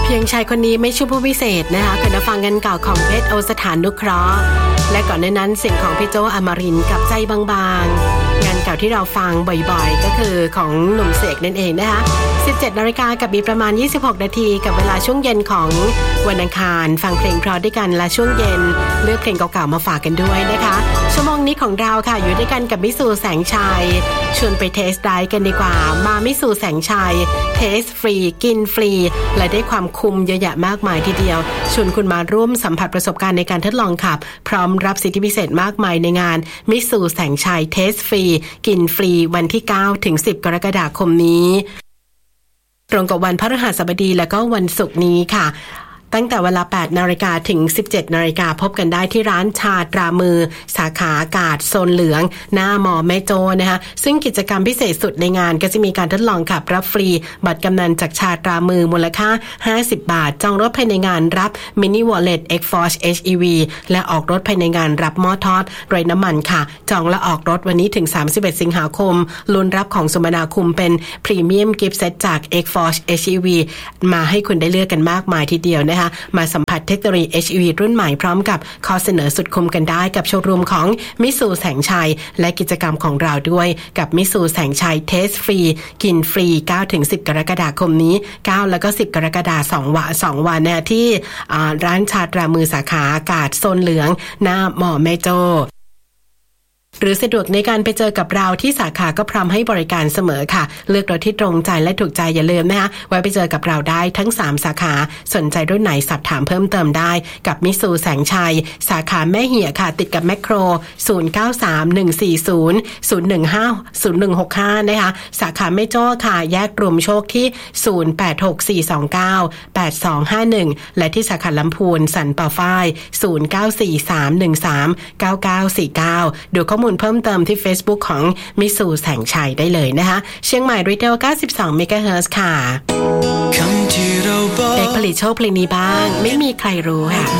เพียงชายคนนี้ไม่ใช่ผู้พิเศษนะคะเคยได้ฟังกันเก่าของเพชรโอสถานนุเคราะห์และก่อนในนั้นสิ่งของพี่โจอมรินทร์กับใจบางๆงานเก่าที่เราฟังบ่อยๆก็คือของหนุ่มเสกนั่นเองนะคะ 17 นาฬิกากับมีประมาณ26 นาทีกับเวลาช่วงเย็นของวันอังคารฟังเพลงเพราะด้วยกันและช่วงเย็นเลือกเพลงเก่าๆมาฝากกันด้วยนะคะชั่วโมงนี้ของเราค่ะอยู่ด้วยกันกับมิสูแสงชัยชวนไปเทสไดรฟ์กันดีกว่ามามิสูแสงชัยเทสฟรีกินฟรีและได้ความคุ้มเยอะแยะมากมายทีเดียวชวนคุณมาร่วมสัมผัสประสบการณ์ในการทดลองขับพร้อมรับสิทธิพิเศษมากมายในงานมิสูแสงชัยเทสฟรีกินฟรีวันที่9ถึง10กรกฎาคมนี้ตรงกับวันพฤหัสบดีและก็วันศุกร์นี้ค่ะตั้งแต่เวลา 8 นาฬิกาถึง 17 นาฬิกาพบกันได้ที่ร้านชาตรามือสาขาอากาศโซนเหลืองหน้ามอแม่โจ้นะคะซึ่งกิจกรรมพิเศษสุดในงานก็จะมีการทดลองขับรับฟรีบัตรกำนันจากชาตรามือมูลค่า50 บาทจองรถภายในงานรับมินิวอลเล็ต X-Force HEV และออกรถภายในงานรับหม้อทอดไร้น้ำมันค่ะจองและออกรถวันนี้ถึง31 สิงหาคมลุ้นรับของสมนาคุณเป็นพรีเมียมกิฟต์เซตจาก X-Force HEV มาให้คุณได้เลือกกันมากมายทีเดียวนะคะมาสัมผัสเทคโนโลยี HEV รุ่นใหม่พร้อมกับข้อเสนอสุดคุ้มกันได้กับโชว์รูมของมิสูแสงชัยและกิจกรรมของเราด้วยกับมิสูแสงชัยเทสฟรีกินฟรี 9-10 กรกฎาคมนี้9แล้วก็10กรกฎาคม2 วันนะที่ร้านชาตรามือสาขาอากาศโซนเหลืองหน้ามอแม่โจ้หรือสะดวกในการไปเจอกับเราที่สาขาก็พร้อมให้บริการเสมอค่ะเลือกรถที่ตรงใจและถูกใจอย่าลืมนะคะไว้ไปเจอกับเราได้ทั้ง3สาขาสนใจรุ่นไหนสอบถามเพิ่มเติมได้กับมิสูแสงชัยสาขาแม่เหี่ยค่ะติดกับแมคโคร0931400165นะคะสาขาแม่โจ้ค่ะแยกรวมโชคที่0864298251และที่สาขาลำพูนสันป่าฝ้าย0943139949ดูข้อมูลเพิ่มเติมที่ Facebook ของมิสูแสงชัยได้เลยนะคะเชียงใหม่รีเทล92 เมกะเฮิรตซ์ค่ะเอกผลิตโชคเพลงนี้บ้างไม่มีใครรู้ค่ะ